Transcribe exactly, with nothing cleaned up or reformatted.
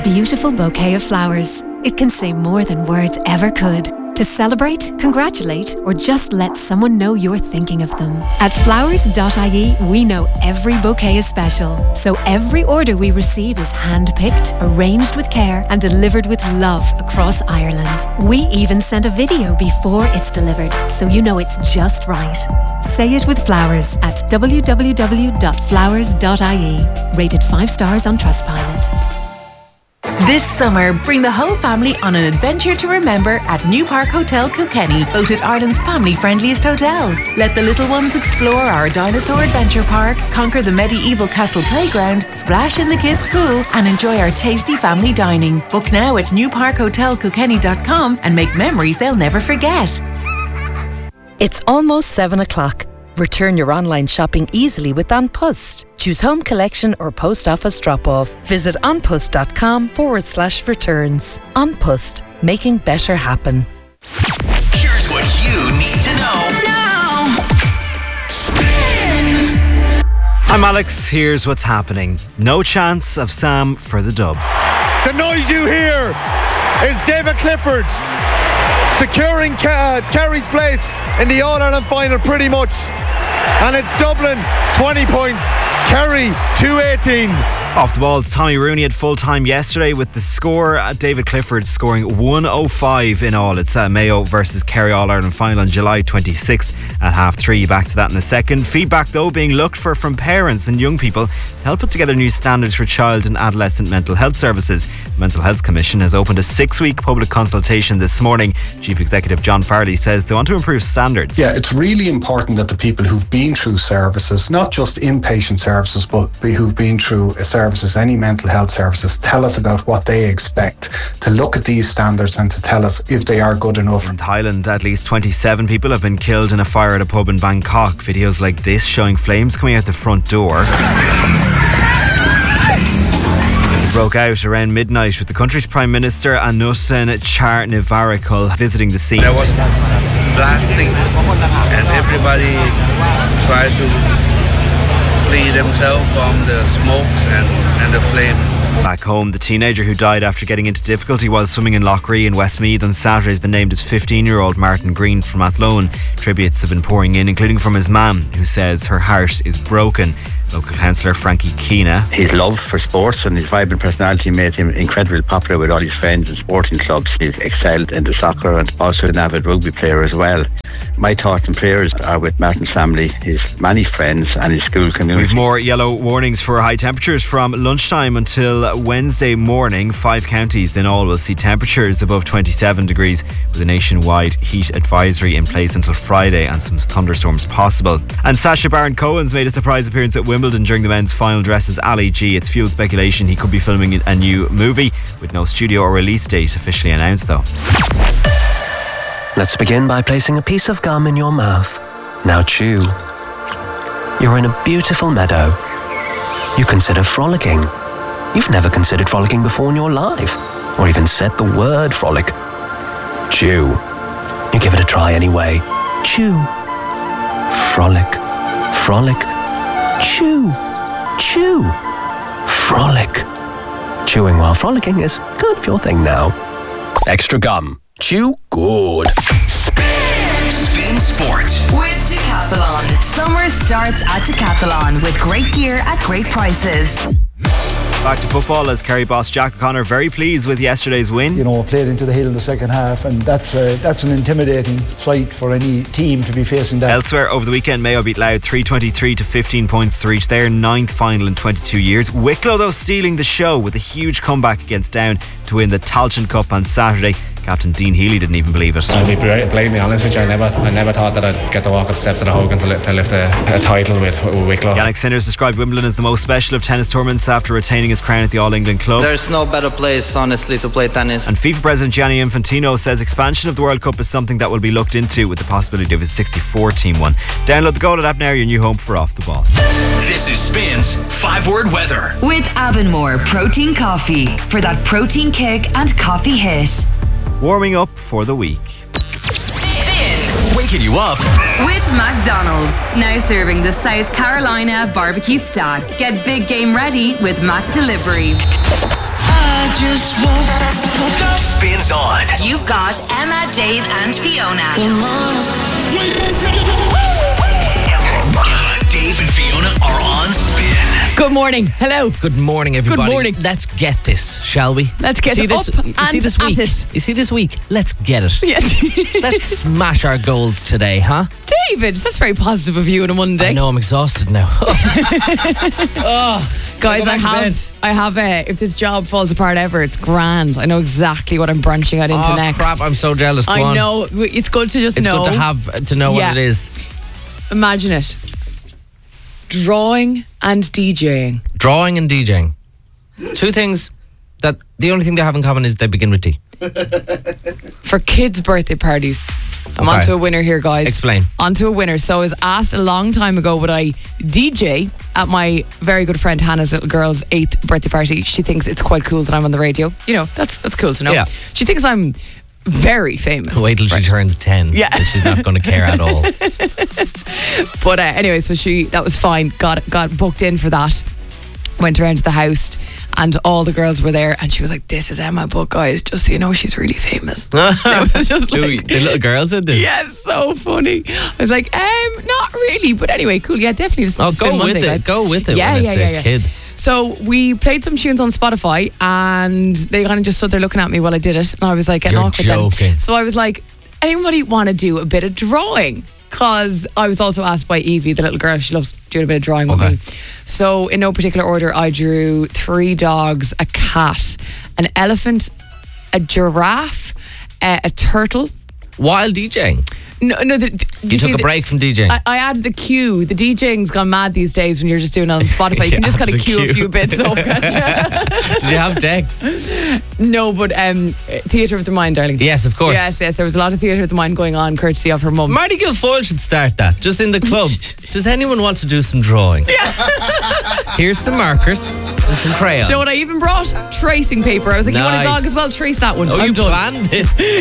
beautiful bouquet of flowers. It can say more than words ever could. To celebrate, congratulate, or just let someone know you're thinking of them. At flowers dot I E, we know every bouquet is special. So every order we receive is hand-picked, arranged with care, and delivered with love across Ireland. We even send a video before it's delivered, so you know it's just right. Say it with flowers at w w w dot flowers dot I E. Rated five stars on Trustpilot. This summer, bring the whole family on an adventure to remember at New Park Hotel Kilkenny, voted Ireland's family-friendliest hotel. Let the little ones explore our dinosaur adventure park, conquer the medieval castle playground, splash in the kids' pool, and enjoy our tasty family dining. Book now at new park hotel kilkenny dot com and make memories they'll never forget. It's almost seven o'clock. Return your online shopping easily with An Post. Choose home collection or post office drop-off. Visit onpost.com forward slash returns. An Post, making better happen. Here's what you need to know now. Spin. I'm Alex. Here's what's happening. No chance of Sam for the Dubs. The noise you hear is David Clifford securing uh, Kerry's place in the All-Ireland final pretty much. And it's Dublin twenty points, Kerry two eighteen. Off the ball, it's Tommy Rooney at full time yesterday with the score. Uh, David Clifford scoring one oh five in all. It's uh, Mayo versus Kerry All-Ireland final on July twenty-sixth at half three. Back to that in a second. Feedback though being looked for from parents and young people to help put together new standards for child and adolescent mental health services. The Mental Health Commission has opened a six-week public consultation this morning. Chief Executive John Farley says they want to improve standards. Yeah, it's really important that the people who've been through services, not just inpatient services, but who've been through services, any mental health services, tell us about what they expect, to look at these standards and to tell us if they are good enough. In Thailand, at least twenty-seven people have been killed in a fire at a pub in Bangkok. Videos like this showing flames coming out the front door. Broke out around midnight with the country's Prime Minister Anutin Charnvirakul visiting the scene. There was blasting and everybody tried to flee themselves from the smokes and, and the flame. Back home, the teenager who died after getting into difficulty while swimming in Loughree in Westmeath on Saturday has been named as fifteen-year-old Martin Green from Athlone. Tributes have been pouring in, including from his mum, who says her heart is broken. Local councillor Frankie Keena. His love for sports and his vibrant personality made him incredibly popular with all his friends and sporting clubs. He's excelled in the soccer and also an avid rugby player as well. My thoughts and prayers are with Martin's family, his many friends and his school community. We've more yellow warnings for high temperatures from lunchtime until Wednesday morning. Five counties in all will see temperatures above twenty-seven degrees with a nationwide heat advisory in place until Friday and some thunderstorms possible. And Sacha Baron Cohen's made a surprise appearance at Wimbledon during the men's final dress as Ali G. It's fueled speculation he could be filming a new movie with no studio or release date officially announced though. Let's begin by placing a piece of gum in your mouth. Now chew. You're in a beautiful meadow. You consider frolicking. You've never considered frolicking before in your life, or even said the word frolic. Chew. You give it a try anyway. Chew. Frolic. Frolic. Chew. Chew. Frolic. Chewing while frolicking is kind of your thing now. Extra gum. Chew good. Spin, Spin Sports with Decathlon. Summer starts at Decathlon with great gear at great prices. Back to football as Kerry boss Jack O'Connor very pleased with yesterday's win. You know, played into the hill in the second half, and that's a, that's an intimidating sight for any team to be facing that. Elsewhere over the weekend, Mayo beat Louth three twenty-three to fifteen points to reach their ninth final in twenty-two years. Wicklow though stealing the show with a huge comeback against Down to win the Tailteann Cup on Saturday. Captain Dean Healy didn't even believe it. I'll be blatantly honest with you, I never I never thought that I'd get to walk up the steps of the Hogan to, li- to lift a, a title with, with Wicklow. Yannick Sinners described Wimbledon as the most special of tennis tournaments after retaining his crown at the All-England Club. There's no better place, honestly, to play tennis. And FIFA President Gianni Infantino says expansion of the World Cup is something that will be looked into with the possibility of a sixty-four team one. Download the Golden app now, your new home for Off the Ball. This is Spin's five-word weather. With Avonmore Protein Coffee for that protein kick and coffee hit. Warming up for the week. Spin. Waking you up. With McDonald's. Now serving the South Carolina barbecue stack. Get big game ready with Mac Delivery. I just woke up. Spins on. You've got Emma, Dave, and Fiona. Good morning. Dave and Fiona are on Spin. Good morning. Hello. Good morning, everybody. Good morning. Let's get this, shall we? Let's get see it this, up you and see this week? at it. You see this week? Let's get it. Yeah. Let's smash our goals today, huh? David, that's very positive of you on a Monday. I know, I'm exhausted now. oh, Guys, I have, I have a, if this job falls apart ever, it's grand. I know exactly what I'm branching out into oh, next. crap, I'm so jealous. Go I on. know. It's good to just it's know. It's good to have, to know yeah. what it is. Imagine it. Drawing and DJing. Drawing and DJing. Two things that the only thing they have in common is they begin with D. For kids' birthday parties. I'm okay. on to a winner here, guys. Explain. On to a winner. So I was asked a long time ago would I D J at my very good friend Hannah's little girl's eighth birthday party. She thinks it's quite cool that I'm on the radio. You know, that's that's cool to know. Yeah. She thinks I'm very famous. Wait till right. she turns ten. Yeah. She's not going to care at all. But uh, anyway, so she, that was fine. Got got booked in for that. Went around to the house and all the girls were there and she was like, this is Emma, but guys, just so you know, she's really famous. It was just like, the little girls did this? Yes, so funny. I was like, um, not really, but anyway, cool. Yeah, definitely. Just oh, Spin go Monday, with it. Guys. Go with it yeah, when yeah, it's yeah, a yeah. kid. So we played some tunes on Spotify and they kind of just stood there looking at me while I did it. And I was like, getting You're awkward joking. Then. So I was like, anybody want to do a bit of drawing? Because I was also asked by Evie, the little girl, she loves doing a bit of drawing with okay. me. So in no particular order, I drew three dogs, a cat, an elephant, a giraffe, uh, a turtle. While DJing? No, no. The, the, you, you took see, a break from DJing? I, I added a cue. The DJing's gone mad these days when you're just doing it on Spotify. You can just kind of cue a few bits over. Did you have decks? No, but um, theatre of the mind, darling. Yes, of course. Yes, yes. There was a lot of theatre of the mind going on, courtesy of her mum. Marty Guilfoyle should start that, just in the club. Does anyone want to do some drawing? Yeah. Here's some markers and some crayons. Do you know what I even brought? Tracing paper. I was like, nice. You want a dog as well? Trace that one. Oh, I'm you done. planned this.